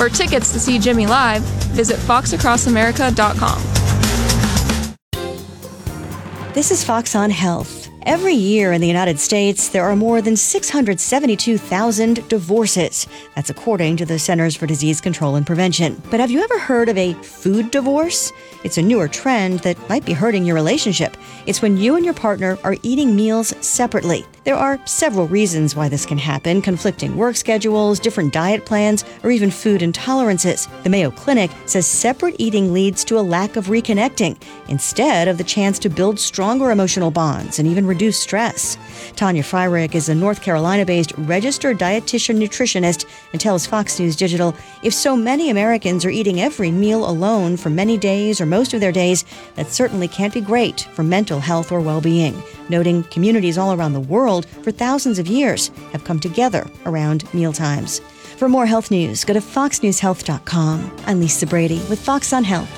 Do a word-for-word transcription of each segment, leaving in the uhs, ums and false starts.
For tickets to see Jimmy live, visit fox across america dot com. This is Fox on Health. Every year in the United States, there are more than six hundred seventy-two thousand divorces. That's according to the Centers for Disease Control and Prevention. But have you ever heard of a food divorce? It's a newer trend that might be hurting your relationship. It's when you and your partner are eating meals separately. There are several reasons why this can happen: conflicting work schedules, different diet plans, or even food intolerances. The Mayo Clinic says separate eating leads to a lack of reconnecting, instead of the chance to build stronger emotional bonds and even reduce stress. Tanya Fryrick is a North Carolina-based registered dietitian nutritionist and tells Fox News Digital, if so many Americans are eating every meal alone for many days or most of their days, that certainly can't be great for mental health or well-being, noting communities all around the world for thousands of years have come together around mealtimes. For more health news, go to fox news health dot com. I'm Lisa Brady with Fox on Health.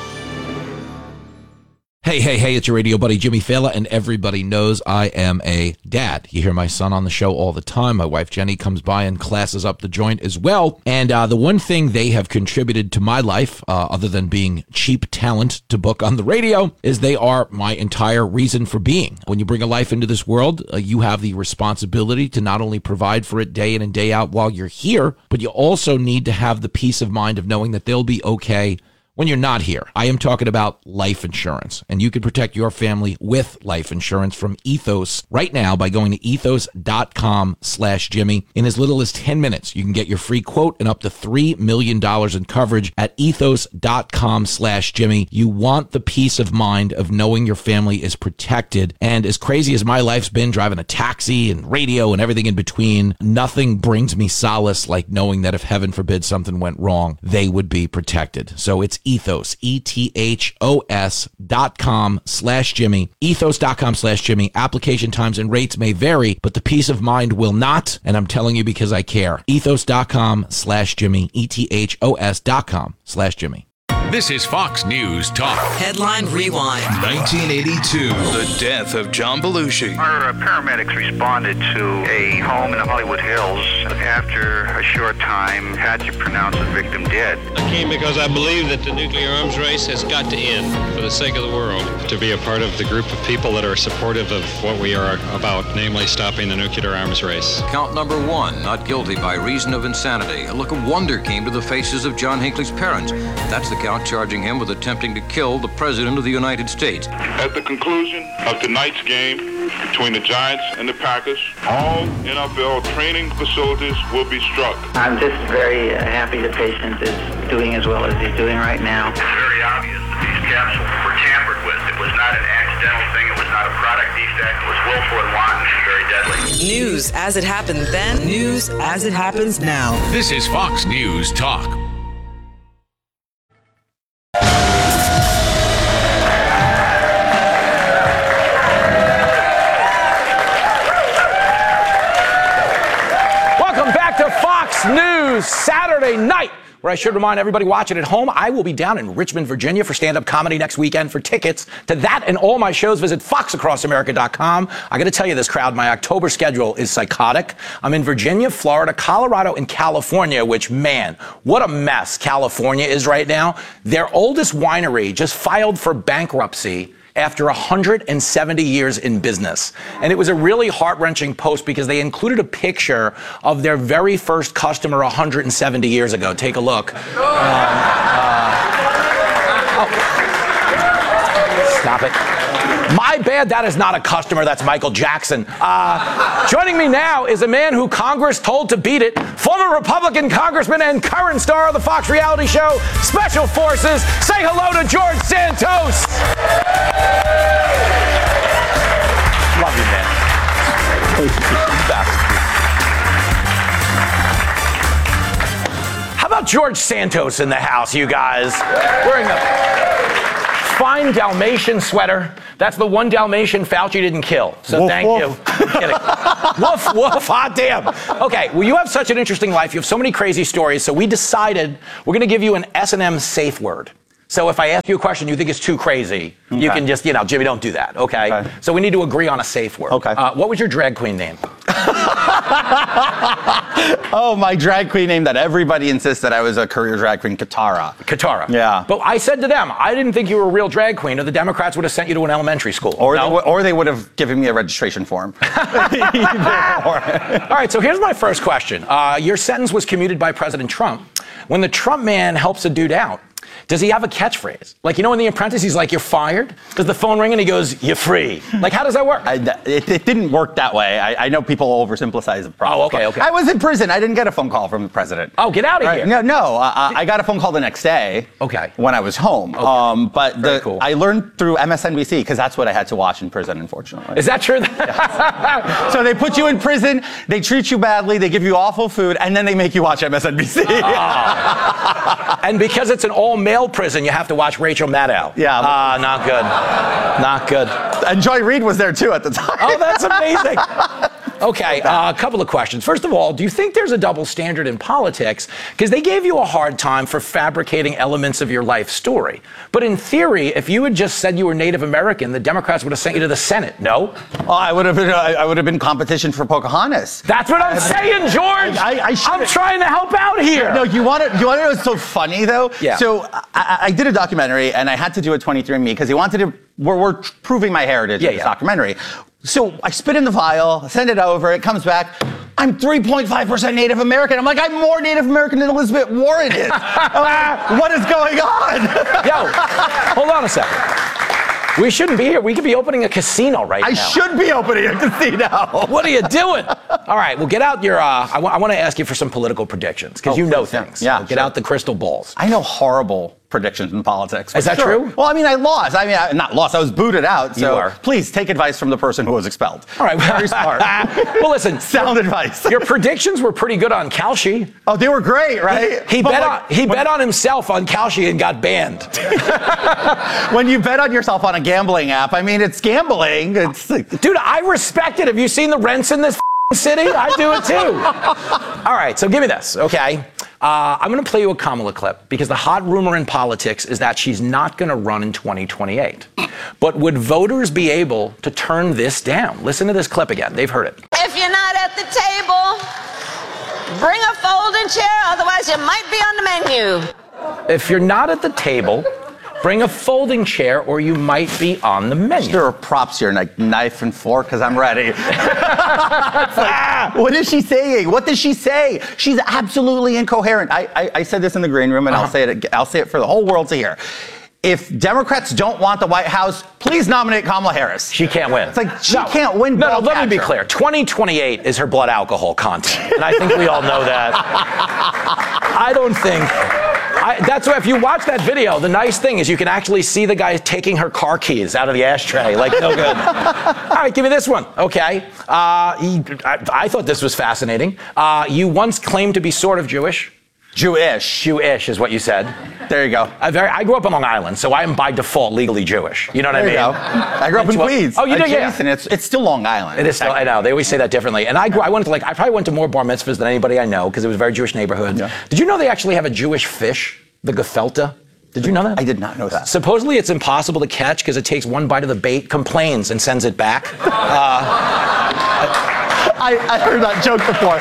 Hey, hey, hey, it's your radio buddy Jimmy Fallon, and everybody knows I am a dad. You hear my son on the show all the time. My wife Jenny comes by and classes up the joint as well. And uh, the one thing they have contributed to my life, uh, other than being cheap talent to book on the radio, is they are my entire reason for being. When you bring a life into this world, uh, you have the responsibility to not only provide for it day in and day out while you're here, but you also need to have the peace of mind of knowing that they'll be okay when you're not here. I am talking about life insurance, and you can protect your family with life insurance from Ethos right now by going to ethos.com slash Jimmy. In as little as ten minutes, you can get your free quote and up to three million dollars in coverage at ethos.com slash Jimmy. You want the peace of mind of knowing your family is protected. And as crazy as my life's been driving a taxi and radio and everything in between, nothing brings me solace like knowing that if heaven forbid something went wrong, they would be protected. So it's Ethos, E T H O S dot com slash Jimmy, ethos.com slash Jimmy. Application times and rates may vary, but the peace of mind will not, and I'm telling you because I care. Ethos.com slash Jimmy, E T H O S dot com slash Jimmy. This is Fox News Talk. Headline Rewind. nineteen eighty-two. The death of John Belushi. Our uh, paramedics responded to a home in the Hollywood Hills. After a short time, had to pronounce the victim dead. I came because I believe that the nuclear arms race has got to end for the sake of the world. To be a part of the group of people that are supportive of what we are about, namely stopping the nuclear arms race. Count number one, not guilty by reason of insanity. A look of wonder came to the faces of John Hinckley's parents. That's the count charging him with attempting to kill the President of the United States. At the conclusion of tonight's game between the Giants and the Packers, all N F L training facilities will be struck. I'm just very uh, happy the patient is doing as well as he's doing right now. It's very obvious that these capsules were tampered with. It was not an accidental thing. It was not a product defect. It was willful and wanton and very deadly. News as it happened then, news as it happens now. This is Fox News Talk. News Saturday night, where I should remind everybody watching at home, I will be down in Richmond, Virginia for stand-up comedy next weekend. For tickets to that and all my shows, visit fox across america dot com. I got to tell you this, crowd, my October schedule is psychotic. I'm in Virginia, Florida, Colorado, and California, which, man, what a mess California is right now. Their oldest winery just filed for bankruptcy after one hundred seventy years in business. And it was a really heart-wrenching post because they included a picture of their very first customer one hundred seventy years ago. Take a look. Um, uh, oh. Stop it. My bad, that is not a customer, that's Michael Jackson. Uh, joining me now is a man who Congress told to beat it, former Republican congressman and current star of the Fox reality show, Special Forces. Say hello to George Santos. Love you, man. How about George Santos in the house, you guys? Wearing a fine Dalmatian sweater. That's the one Dalmatian Fauci didn't kill. So woof, thank woof. you. I'm kidding. Woof, woof, hot damn. Okay, well, you have such an interesting life. You have so many crazy stories. So we decided we're going to give you an S and M safe word. So if I ask you a question you think is too crazy, okay. you can just, you know, Jimmy, don't do that, okay? okay. So we need to agree on a safe word. Okay. Uh, what was your drag queen name? Oh, my drag queen name that everybody insisted I was a career drag queen, Katara. Katara. Yeah. But I said to them, I didn't think you were a real drag queen, or the Democrats would have sent you to an elementary school. Or, no? they, w- or they would have given me a registration form. All right, so here's my first question. Uh, your sentence was commuted by President Trump. When the Trump man helps a dude out, does he have a catchphrase? Like, you know, in The Apprentice, he's like, you're fired? Does the phone ring and he goes, you're free? Like, how does that work? I, it, it didn't work that way. I, I know people oversimplify the problem. Oh, okay, okay. I was in prison. I didn't get a phone call from the president. Oh, get out of right? here. No, no. Uh, I got a phone call the next day. Okay. When I was home. Okay. Um, but Very the, cool. I learned through M S N B C, because that's what I had to watch in prison, unfortunately. Is that true? Yeah. So they put you in prison, they treat you badly, they give you awful food, and then they make you watch M S N B C. Oh. And because it's an all-male prison, you have to watch Rachel Maddow. Yeah. Ah, uh, not good. Not good. And Joy Reid was there, too, at the time. Oh, that's amazing. Okay, uh, a couple of questions. First of all, do you think there's a double standard in politics? Because they gave you a hard time for fabricating elements of your life story. But in theory, if you had just said you were Native American, the Democrats would have sent you to the Senate, no? Oh, I would have been. I, I would have been competition for Pocahontas. That's what I'm saying, George. I, I I'm trying to help out here. No, you want to. You want to know what's so funny though? Yeah. So I, I did a documentary, and I had to do a twenty-three and me because he wanted to. We're, we're proving my heritage yeah, in this yeah. documentary. So I spit in the vial, send it over, it comes back. I'm three point five percent Native American. I'm like, I'm more Native American than Elizabeth Warren is. Like, what is going on? Yo, hold on a second. We shouldn't be here. We could be opening a casino right I now. I should be opening a casino. What are you doing? All right, well, get out your, uh, I, w- I want to ask you for some political predictions, because oh, you know please, things. Yeah, so get sure. out the crystal balls. I know horrible predictions in politics. Is that sure. true? Well, I mean, I lost. I mean, I, not lost. I was booted out. So you are. Please take advice from the person who was expelled. All right. Very smart. Well, listen. Sound advice. Your predictions were pretty good on Kalshi. Oh, they were great, right? He, he bet like, on he when, bet on himself on Kalshi and got banned. When you bet on yourself on a gambling app, I mean, it's gambling. It's like, dude, I respect it. Have you seen the rents in this city? I do it too. All right, so give me this, okay? Uh, I'm going to play you a Kamala clip because the hot rumor in politics is that she's not going to run in twenty twenty-eight. But would voters be able to turn this down? Listen to this clip again. They've heard it. If you're not at the table, bring a folding chair, otherwise you might be on the menu. If you're not at the table, bring a folding chair or you might be on the menu. There are props here, like knife and fork, because I'm ready. Like, what is she saying? What does she say? She's absolutely incoherent. I, I, I said this in the green room, and uh-huh. I'll say it. I'll say it for the whole world to hear. If Democrats don't want the White House, please nominate Kamala Harris. She can't win. It's like she no. can't win. No, no, let catcher. me be clear. twenty twenty-eight is her blood alcohol content, and I think we all know that. I don't think. I, that's why if you watch that video, the nice thing is you can actually see the guy taking her car keys out of the ashtray. Like, no good. All right, give me this one. Okay. Uh, he, I, I thought this was fascinating. Uh, you once claimed to be sort of Jewish. Jewish. Jewish is what you said. There you go. I, very, I grew up on Long Island, so I am by default legally Jewish. You know what there I you mean? Go. I grew up in Queens. Oh, you did, yeah. And it's, it's still Long Island. It is still, I know. They always say that differently. And I grew, I went to like, I probably went to more bar mitzvahs than anybody I know because it was a very Jewish neighborhood. Yeah. Did you know they actually have a Jewish fish, the gefilte? Did you know that? I did not know that. Supposedly it's impossible to catch because it takes one bite of the bait, complains, and sends it back. Uh, I, I heard that joke before.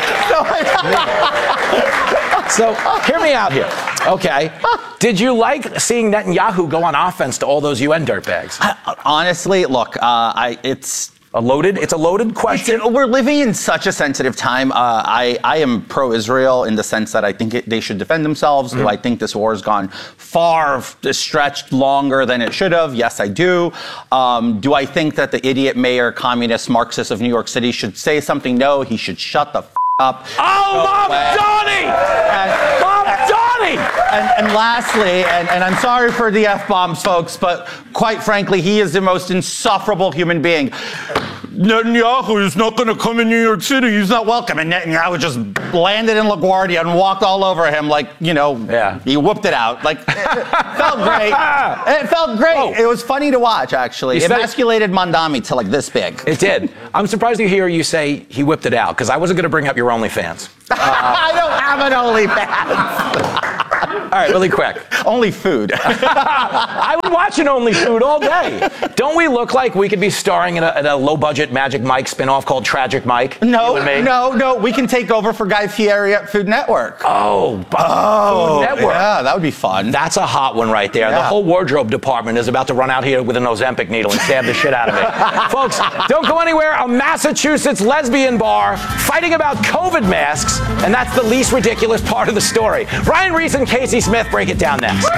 So, so hear me out here. Okay. Did you like seeing Netanyahu go on offense to all those U N dirtbags? I, honestly, look, uh, I it's. A loaded, it's a loaded question. It's, we're living in such a sensitive time. Uh, I, I am pro-Israel in the sense that I think it, they should defend themselves. Mm-hmm. Do I think this war has gone far, stretched longer than it should have? Yes, I do. Um, do I think that the idiot mayor, communist, Marxist of New York City should say something? No, he should shut the f*** up. Oh, Bob Donnie! And, Bob Donnie! And, and lastly, and, and I'm sorry for the F-bombs, folks, but quite frankly, he is the most insufferable human being. Netanyahu is not going to come in New York City. He's not welcome. And Netanyahu just landed in LaGuardia and walked all over him like, you know, yeah. he whooped it out. Like, it, it felt great. It felt great. Oh. It was funny to watch, actually. You it emasculated Mandami to like this big. It did. I'm surprised to hear you say he whipped it out, because I wasn't going to bring up your OnlyFans. Uh, I don't have an OnlyFans. All right, really quick. Only food. I would watch an Only Food all day. Don't we look like we could be starring in a, in a low-budget Magic Mike spinoff called Tragic Mike? No, no, no. We can take over for Guy Fieri at Food Network. Oh, oh, Food Network. Yeah, that would be fun. That's a hot one right there. Yeah. The whole wardrobe department is about to run out here with an Ozempic needle and stab the shit out of me. Folks, don't go anywhere. A Massachusetts lesbian bar fighting about COVID masks, and that's the least ridiculous part of the story. Ryan Reese and Casey Smith break it down next.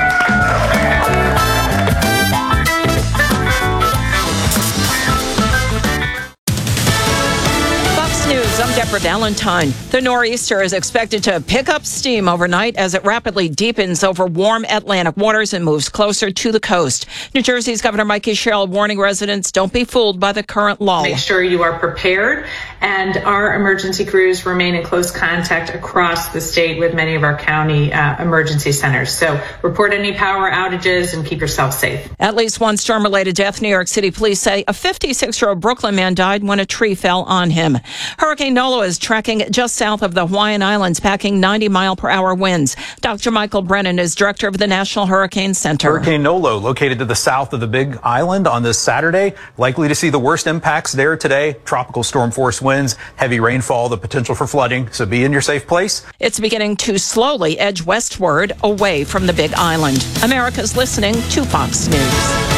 News. I'm Deborah Valentine. The nor'easter is expected to pick up steam overnight as it rapidly deepens over warm Atlantic waters and moves closer to the coast. New Jersey's Governor Mikey Sherrill warning residents don't be fooled by the current lull. Make sure you are prepared, and our emergency crews remain in close contact across the state with many of our county uh, emergency centers. So report any power outages and keep yourself safe. At least one storm-related death. New York City police say a fifty-six-year-old Brooklyn man died when a tree fell on him. Hurricane Nolo is tracking just south of the Hawaiian Islands, packing ninety mile per hour winds. Doctor Michael Brennan is director of the National Hurricane Center. Hurricane Nolo, located to the south of the Big Island on this Saturday, likely to see the worst impacts there today. Tropical storm force winds, heavy rainfall, the potential for flooding. So be in your safe place. It's beginning to slowly edge westward away from the Big Island. America's listening to Fox News.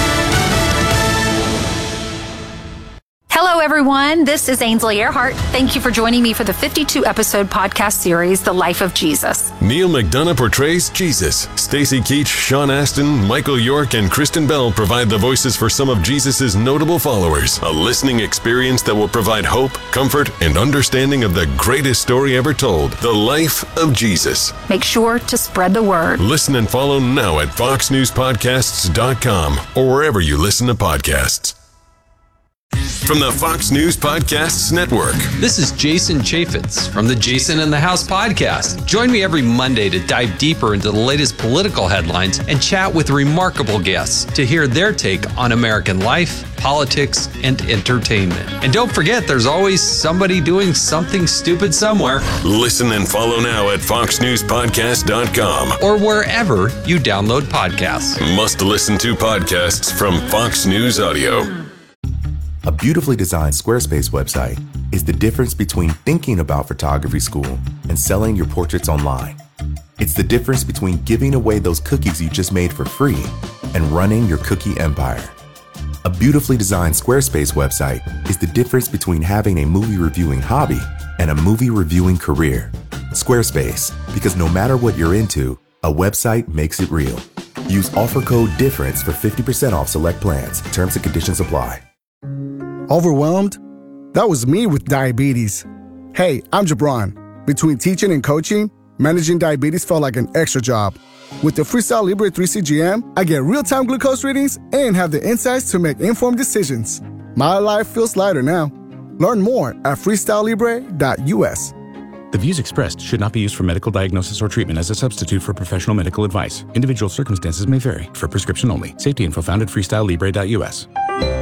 Hello, everyone. This is Ainsley Earhart. Thank you for joining me for the fifty-two episode podcast series, The Life of Jesus. Neil McDonough portrays Jesus. Stacy Keach, Sean Astin, Michael York, and Kristen Bell provide the voices for some of Jesus' notable followers. A listening experience that will provide hope, comfort, and understanding of the greatest story ever told, The Life of Jesus. Make sure to spread the word. Listen and follow now at fox news podcasts dot com or wherever you listen to podcasts. From the Fox News Podcasts Network. This is Jason Chaffetz from the Jason in the House podcast. Join me every Monday to dive deeper into the latest political headlines and chat with remarkable guests to hear their take on American life, politics, and entertainment. And don't forget, there's always somebody doing something stupid somewhere. Listen and follow now at fox news podcast dot com or wherever you download podcasts. Must listen to podcasts from Fox News Audio. A beautifully designed Squarespace website is the difference between thinking about photography school and selling your portraits online. It's the difference between giving away those cookies you just made for free and running your cookie empire. A beautifully designed Squarespace website is the difference between having a movie reviewing hobby and a movie reviewing career. Squarespace, because no matter what you're into, a website makes it real. Use offer code DIFFERENCE for fifty percent off select plans. Terms and conditions apply. Overwhelmed? That was me with diabetes. Hey, I'm Jabron. Between teaching and coaching, managing diabetes felt like an extra job. With the Freestyle Libre three C G M, I get real-time glucose readings and have the insights to make informed decisions. My life feels lighter now. Learn more at freestyle libre dot u s. The views expressed should not be used for medical diagnosis or treatment as a substitute for professional medical advice. Individual circumstances may vary. For prescription only. Safety info found at freestyle libre dot u s.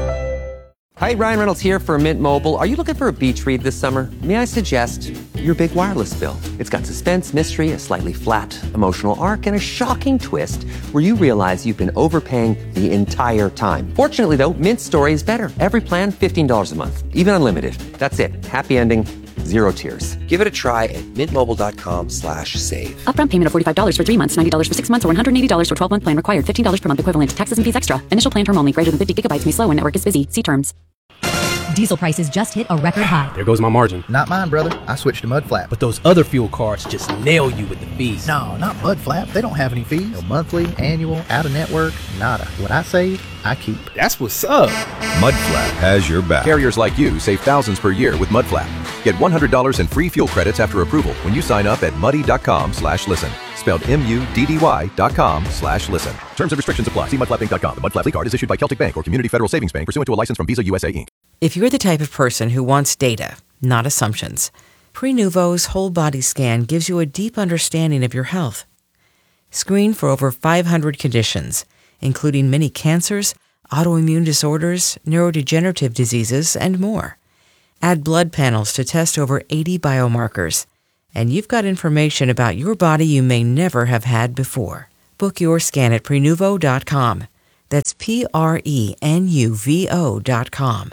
Hi, Ryan Reynolds here for Mint Mobile. Are you looking for a beach read this summer? May I suggest your big wireless bill? It's got suspense, mystery, a slightly flat, emotional arc, and a shocking twist where you realize you've been overpaying the entire time. Fortunately, though, Mint's story is better. Every plan, fifteen dollars a month, even unlimited. That's it. Happy ending, zero tears. Give it a try at mintmobile.com slash save. Upfront payment of forty-five dollars for three months, ninety dollars for six months, or one hundred eighty dollars for twelve-month plan required. fifteen dollars per month equivalent. Taxes and fees extra. Initial plan term only. Greater than fifty gigabytes may slow when network is busy. See terms. Diesel prices just hit a record high. There goes my margin. Not mine, brother. I switched to Mudflap. But those other fuel cards just nail you with the fees. No, not Mudflap. They don't have any fees. No monthly, annual, out-of-network, nada. What I save, I keep. That's what's up. Mudflap has your back. Carriers like you save thousands per year with Mudflap. Get one hundred dollars in free fuel credits after approval when you sign up at muddy.com slash listen. Spelled M-U-D-D-Y dot com slash listen. Terms and restrictions apply. See mudflap inc dot com. The Mudflap card is issued by Celtic Bank or Community Federal Savings Bank pursuant to a license from Visa U S A, Incorporated. If you're the type of person who wants data, not assumptions, Prenuvo's whole body scan gives you a deep understanding of your health. Screen for over five hundred conditions, including many cancers, autoimmune disorders, neurodegenerative diseases, and more. Add blood panels to test over eighty biomarkers. And you've got information about your body you may never have had before. Book your scan at prenuvo dot com. That's P R E N U V O dot com.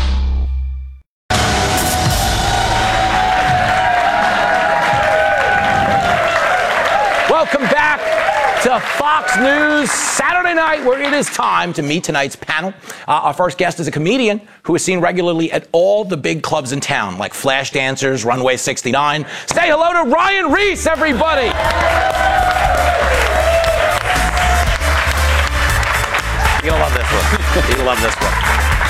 Welcome back to Fox News Saturday night, where it is time to meet tonight's panel. Uh, our first guest is a comedian who is seen regularly at all the big clubs in town, like Flash Dancers, Runway sixty-nine. Say hello to Ryan Reese, everybody. You're gonna love this one. You're gonna love this one.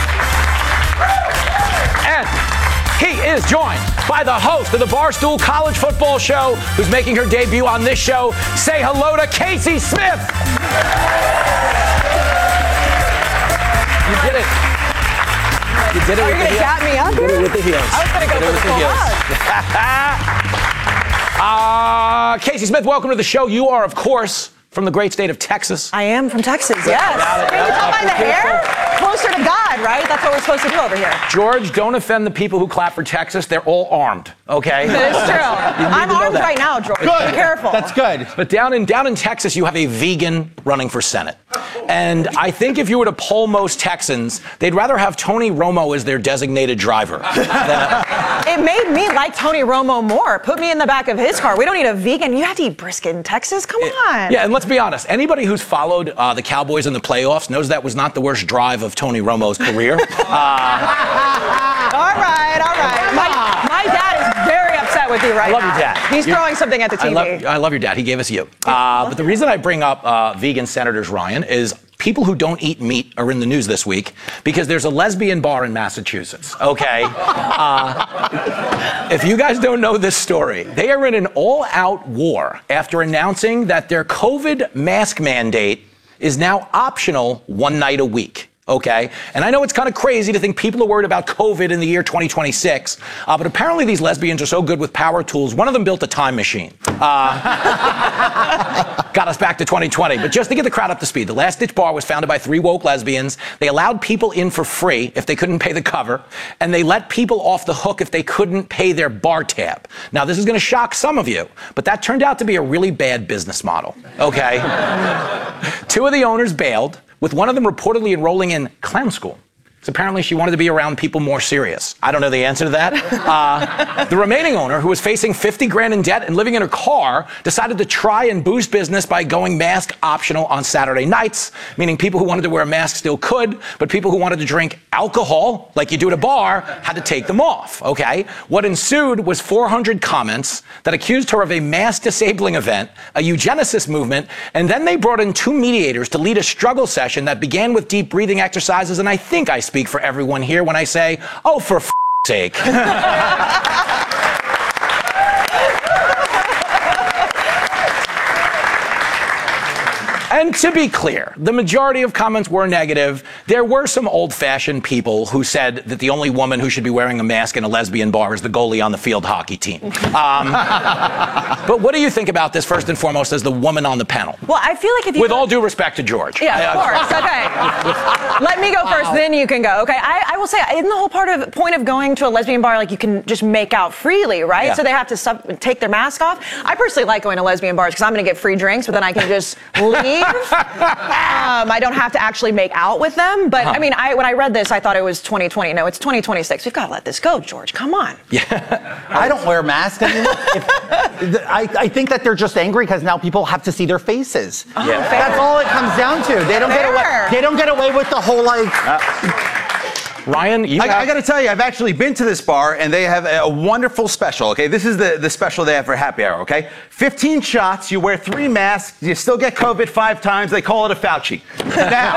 And he is joined by the host of the Barstool College Football Show, who's making her debut on this show. Say hello to Casey Smith. You did it. You did it. Are you going to gap me up? You did it with the heels. I was going to go for the full uh, hug. Casey Smith, welcome to the show. You are, of course, from the great state of Texas. I am from Texas, yes. Can you tell by the hair? Closer to God, right? That's what we're supposed to do over here. George, don't offend the people who clap for Texas. They're all armed, okay? That is true. I'm armed right now, George. Good. Be careful. That's good. But down in down in Texas, you have a vegan running for Senate. And I think if you were to poll most Texans, they'd rather have Tony Romo as their designated driver. than, It made me like Tony Romo more. Put me in the back of his car. We don't need a vegan. You have to eat brisket in Texas? Come on. Yeah, and let's be honest. Anybody who's followed uh, the Cowboys in the playoffs knows that was not the worst drive of Tony Romo's career. Uh, all right, all right. My, my dad is very upset with you right I love now. your dad. He's You're, throwing something at the T V. I love, I love your dad. He gave us you. Uh, but the reason I bring up uh, vegan senators, Ryan, is people who don't eat meat are in the news this week because there's a lesbian bar in Massachusetts, okay? Uh, if you guys don't know this story, they are in an all-out war after announcing that their COVID mask mandate is now optional one night a week. Okay, and I know it's kind of crazy to think people are worried about COVID in the year twenty twenty-six, uh, but apparently these lesbians are so good with power tools. One of them built a time machine. Uh, got us back to twenty twenty. But just to get the crowd up to speed, the Last Ditch Bar was founded by three woke lesbians. They allowed people in for free if they couldn't pay the cover, and they let people off the hook if they couldn't pay their bar tab. Now, this is going to shock some of you, but that turned out to be a really bad business model. Okay, two of the owners bailed, with one of them reportedly enrolling in clown school. So apparently she wanted to be around people more serious. I don't know the answer to that. Uh, the remaining owner, who was facing fifty grand in debt and living in her car, decided to try and boost business by going mask optional on Saturday nights, meaning people who wanted to wear a mask still could, but people who wanted to drink alcohol, like you do at a bar, had to take them off, okay? What ensued was four hundred comments that accused her of a mask disabling event, a eugenicist movement, and then they brought in two mediators to lead a struggle session that began with deep breathing exercises, and I think I speak for everyone here when I say, oh, for f***ing sake. And to be clear, the majority of comments were negative. There were some old-fashioned people who said that the only woman who should be wearing a mask in a lesbian bar is the goalie on the field hockey team. Um, but what do you think about this, first and foremost, as the woman on the panel? Well, I feel like if you... With all due respect to George. Yeah, of course. Okay. Let me go first, wow. Then you can go. Okay, I, I will say, isn't the whole part of point of going to a lesbian bar, like you can just make out freely, right? Yeah. So they have to sub- take their mask off. I personally like going to lesbian bars because I'm going to get free drinks, but then I can just leave. um, I don't have to actually make out with them. But huh. I mean, I, when I read this, I thought it was twenty twenty. No, it's twenty twenty-six. We've got to let this go, George. Come on. Yeah. I don't wear masks anymore. If, I, I think that they're just angry because now people have to see their faces. Oh, yeah. That's all it comes down to. They don't fair. get away. They don't get away with the whole like. Uh, Ryan, you I, have... I got to tell you, I've actually been to this bar, and they have a wonderful special, okay? This is the, the special they have for happy hour, okay? fifteen shots, you wear three masks, you still get COVID five times, they call it a Fauci. Now,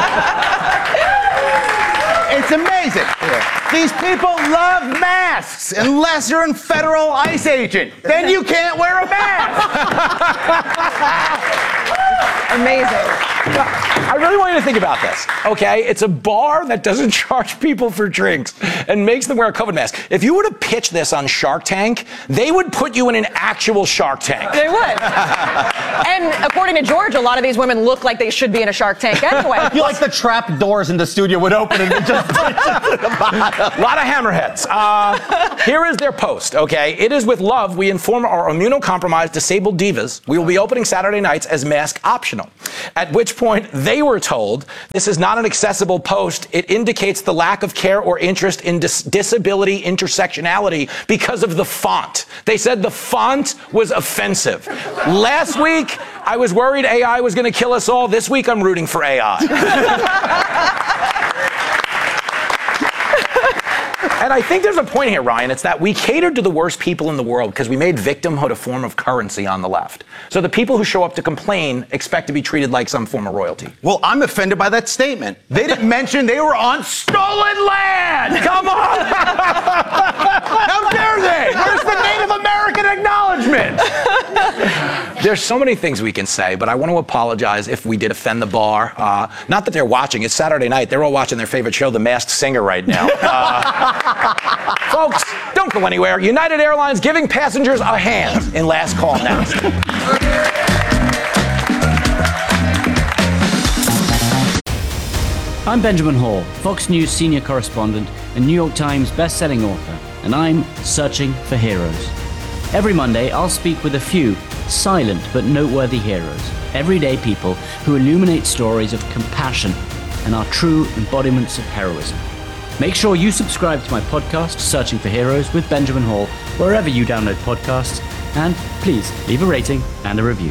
it's amazing. Yeah. These people love masks, unless you're a federal ICE agent. Then you can't wear a mask. Amazing. I really want you to think about this, okay? It's a bar that doesn't charge people for drinks. and makes them wear a COVID mask. If you were to pitch this on Shark Tank, they would put you in an actual Shark Tank. They would. And according to George, a lot of these women look like they should be in a Shark Tank anyway. You like the trap doors in the studio would open and just... A lot of hammerheads. Uh, here is their post, okay? It is with love we inform our immunocompromised disabled divas we will be opening Saturday nights as mask optional. At which point they were told this is not an accessible post. It indicates the lack of care or interest in dis- disability intersectionality because of the font. They said the font was offensive. Last week, I was worried A I was going to kill us all. This week, I'm rooting for A I. And I think there's a point here, Ryan. It's that we catered to the worst people in the world because we made victimhood a form of currency on the left. So the people who show up to complain expect to be treated like some form of royalty. Well, I'm offended by that statement. They didn't mention they were on stolen land. Come on. How dare they? Where's the Native American acknowledgement? There's so many things we can say, but I want to apologize if we did offend the bar. Uh, not that they're watching. It's Saturday night. They're all watching their favorite show, The Masked Singer, right now. Uh, Folks, don't go anywhere. United Airlines giving passengers a hand in Last Call Next. I'm Benjamin Hall, Fox News senior correspondent and New York Times best-selling author, and I'm searching for heroes. Every Monday, I'll speak with a few silent but noteworthy heroes, everyday people who illuminate stories of compassion and are true embodiments of heroism. Make sure you subscribe to my podcast, Searching for Heroes with Benjamin Hall, wherever you download podcasts, and please leave a rating and a review.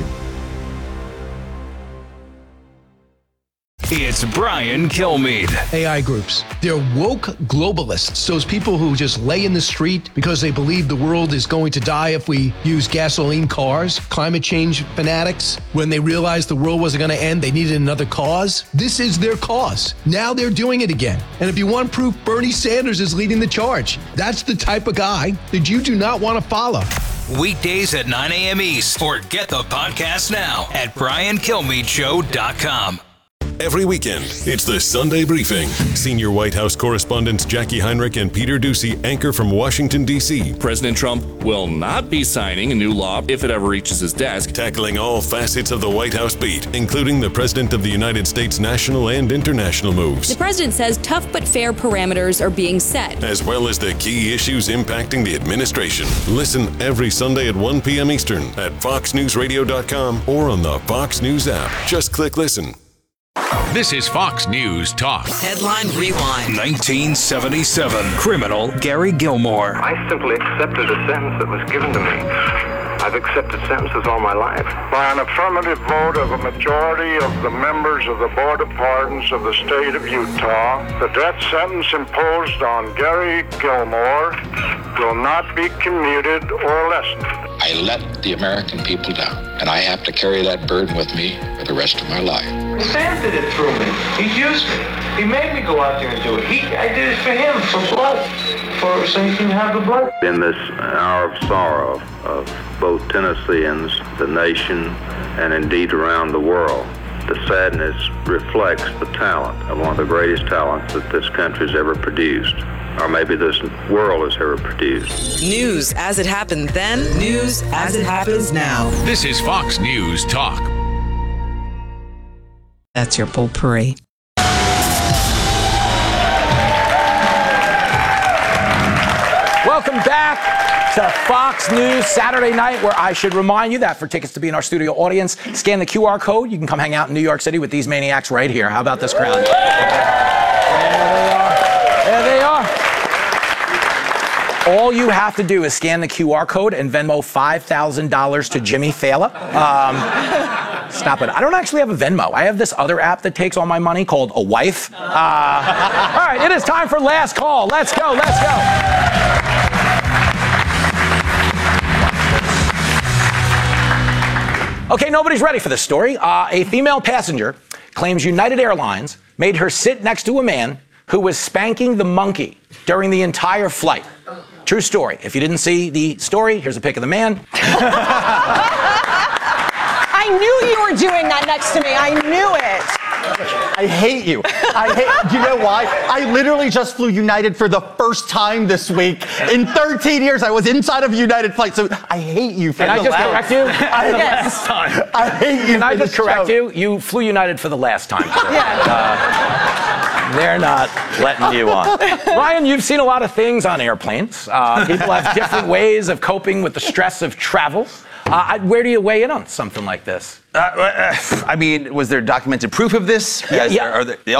It's Brian Kilmeade. A I groups. They're woke globalists. Those people who just lay in the street because they believe the world is going to die if we use gasoline cars. Climate change fanatics. When they realized the world wasn't going to end, they needed another cause. This is their cause. Now they're doing it again. And if you want proof, Bernie Sanders is leading the charge. That's the type of guy that you do not want to follow. Weekdays at nine a.m. East, or get the podcast now at brian kilmeade show dot com. Every weekend, it's the Sunday Briefing. Senior White House correspondents Jackie Heinrich and Peter Doocy anchor from Washington, D C President Trump will not be signing a new law if it ever reaches his desk. Tackling all facets of the White House beat, including the President of the United States' national and international moves. The president says tough but fair parameters are being set, as well as the key issues impacting the administration. Listen every Sunday at one p.m. Eastern at fox news radio dot com or on the Fox News app. Just click listen. This is Fox News Talk. Headline Rewind. nineteen seventy-seven. Criminal Gary Gilmore. I simply accepted a sentence that was given to me. I've accepted sentences all my life. By an affirmative vote of a majority of the members of the Board of Pardons of the state of Utah, the death sentence imposed on Gary Gilmore will not be commuted or lessened. I let the American people down, and I have to carry that burden with me for the rest of my life. Sam did it through me. He used me. He made me go out there and do it. He, I did it for him, for blood, for so he can have the blood. In this hour of sorrow of both Tennesseans, the nation, and indeed around the world, the sadness reflects the talent of one of the greatest talents that this country's ever produced, or maybe this world has ever produced. News as it happened then, news as it happens now. This is Fox News Talk. That's your potpourri. Welcome back to Fox News Saturday night, where I should remind you that for tickets to be in our studio audience, scan the Q R code. You can come hang out in New York City with these maniacs right here. How about this crowd? There they are. There they are. All you have to do is scan the Q R code and Venmo five thousand dollars to Jimmy Fallon. Um, Stop it. I don't actually have a Venmo. I have this other app that takes all my money called A Wife. Uh, all right, it is time for Last Call. Let's go, let's go. Okay, nobody's ready for this story. Uh, a female passenger claims United Airlines made her sit next to a man who was spanking the monkey during the entire flight. True story. If you didn't see the story, here's a pic of the man. I knew you were doing that next to me. I knew it. I hate you. I hate. Do you know why? I literally just flew United for the first time this week in thirteen years. I was inside of a United flight, so I hate you. For Can I the just last, correct you? I, Last time. I hate you. Can I for just this correct show. you? You flew United for the last time. Yeah. Uh, they're not letting you on. Ryan, you've seen a lot of things on airplanes. Uh, people have different ways of coping with the stress of travel. Uh, where do you weigh in on something like this? Uh, uh, I mean, was there documented proof of this? Yeah, Is yeah. there- are there-